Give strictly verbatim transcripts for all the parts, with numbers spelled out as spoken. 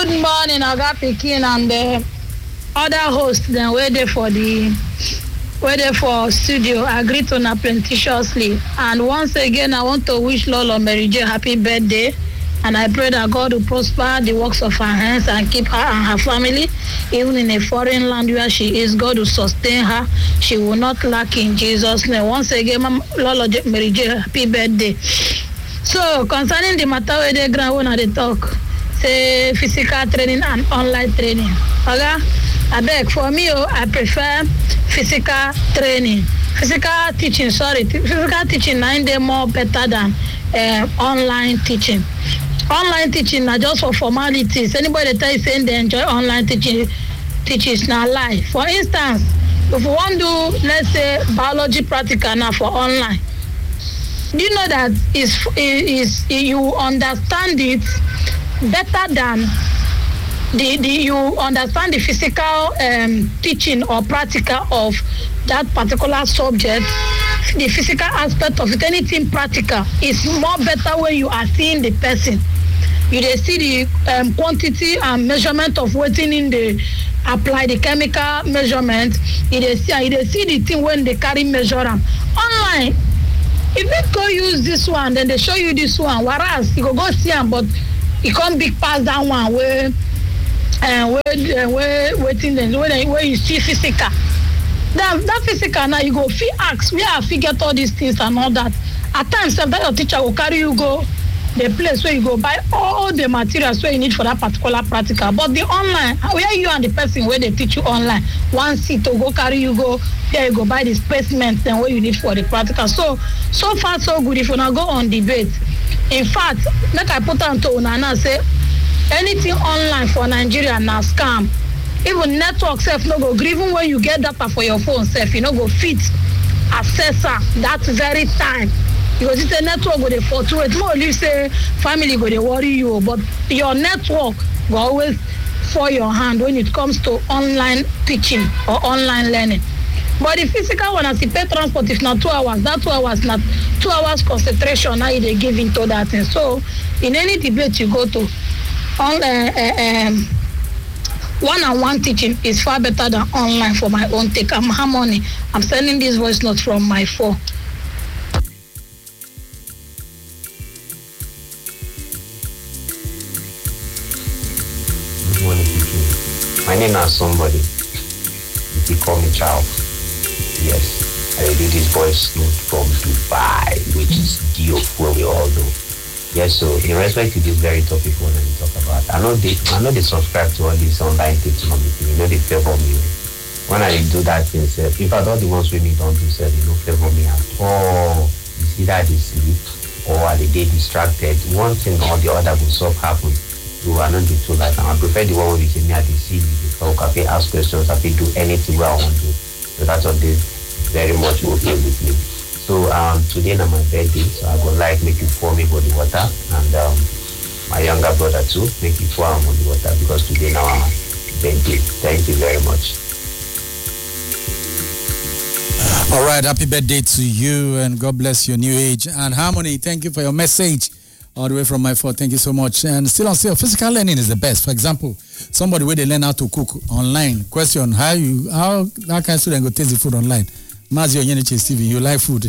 Good morning, Oga Pikin and the other hosts. Then waiting for the waiting for studio. Agree to na plenteously. And once again, I want to wish Lolo Mary J happy birthday. And I pray that God will prosper the works of her hands and keep her and her family, even in a foreign land where she is. God will sustain her. She will not lack in Jesus' name. Once again, Lolo Mary J happy birthday. So concerning the matter where they grant when they talk. Say physical training and online training. Okay? I beg for me, oh, I prefer physical training. Physical teaching, sorry. Physical teaching nine day more better than uh, online teaching. Online teaching are just for formalities. Anybody that tell you saying they enjoy online teaching, teaching is not lie. For instance, if you want to do, let's say, biology practical now for online, do you know that is is you understand it better than the, the you understand the physical um, teaching or practical of that particular subject. The physical aspect of it, anything practical, is more better when you are seeing the person. You dey see the um, quantity and measurement of waiting in the apply the chemical measurement. You dey see, you dey see the thing when they carry measure them. Online, if you go use this one, then they show you this one. Whereas you go go see them, but you can't big pass that one where and where where waiting then where where you see physical. That that physical now you go fit ask where I fit get all these things and all that. At times, that your teacher will carry you go the place where you go buy all the materials where you need for that particular practical. But the online, where you and the person where they teach you online, one seat to go carry you go, there you go buy the specimens then what you need for the practical. So, so far so good. If you now go on debate, in fact, like I put on to Unana say, anything online for Nigeria now scam. Even network self no go, even when you get data for your phone self, you know go fit accessor that very time. Because it's a network go dey fluctuate. More you say family go dey worry you, but your network will always for your hand when it comes to online teaching or online learning. But the physical one, as you pay transport, if not two hours, that two hours not two hours concentration now they give into that thing. So in any debate you go to, on uh, uh, um, one-on-one teaching is far better than online for my own take. I'm Harmony. I'm sending this voice note from my phone. My name is somebody. You can call me Charles. Yes, I do this voice note from Dubai, which is Dio, where we all know. Yes, so in respect to this very topic we want to talk about, I know they, I know they subscribe to all these online teaching on the thing. You know they favor me. When I do that thing, self, if I thought the ones with me don't do so, they don't favor me at all. You see that they sleep or are they get distracted? One thing or the other will solve happen. You are not the two like I prefer the one with me at the C V because I can ask questions, I can do anything where I want to. So that's what they very much okay with me. So um today na my birthday, so I would like make you pour me for the water and um my younger brother too, make you pour him on the water because today now our birthday. Thank you very much. All right, happy birthday to you and God bless your new age. And Harmony, thank you for your message. All the way from my phone, thank you so much. And still on sale, physical learning is the best. For example, somebody where they learn how to cook online. Question: How you how how can student go taste the food online? Mazio Yenichi Stevie, you like food?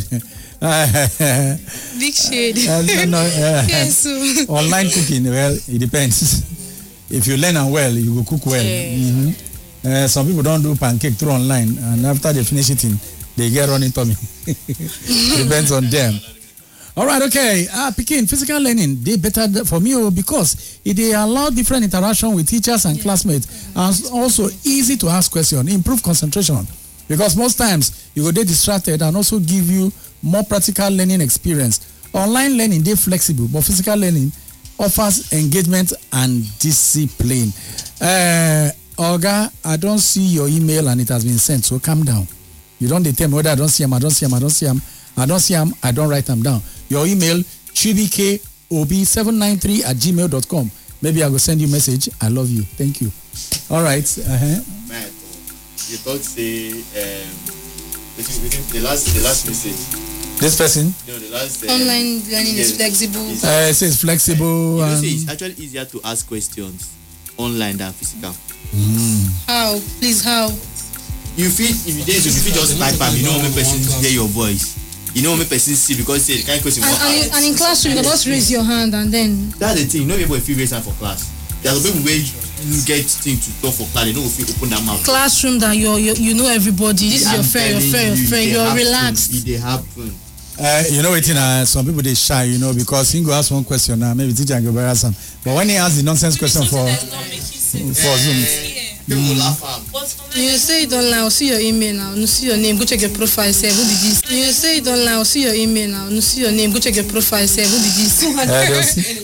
Big shade. uh, no, no, uh, yes. Online cooking, well, it depends. If you learn and well, you will cook well. Yeah. Mm-hmm. Uh, some people don't do pancake through online, and after they finish eating, they get running tummy. Depends on them. All right, okay. Uh, Pikin, physical learning, they better for me because it they allow different interaction with teachers and yeah. classmates, and also easy to ask questions, improve concentration. Because most times you will get distracted and also give you more practical learning experience. Online learning, they're flexible, but physical learning offers engagement and discipline. Uh, Olga, I don't see your email and it has been sent, so calm down. You don't tell me whether I don't see them, I don't see them, I don't see them, I don't see them, I don't write them down. Your email, chibikob seven nine three at gmail dot com. Maybe I will send you a message. I love you. Thank you. All right. Uh-huh. Matt, you thought say um, within, within the last the last message. This person? No, the last. Um, Online learning is flexible. Uh, it says flexible. You know, and say it's actually easier to ask questions online than physical. Mm. How? Please, how? You feel if you did, you feel just type am, you know how many person hear your voice. You know how many person see because say the kind of question. And, and, in, and in classroom, you just raise your hand and then. That's the thing. You know everybody feel raise hand for class. There's a people where you get things to talk for class. They know if you open that mouth. Classroom that you you you know everybody. This I'm is your friend, your friend, your friend. You, You're relaxed. It they happen. Uh, you know what? Uh, some people they shy, you know, because he go ask one question now, maybe teacher go embarrass him. But when he asks the nonsense question for for Zoom, people laugh at. You say it online. I'll see your email now. No see your name. Go check your profile. Say who be this. You say it online. I'll see your email now. No see your name. Go check your profile. Say who be this. uh,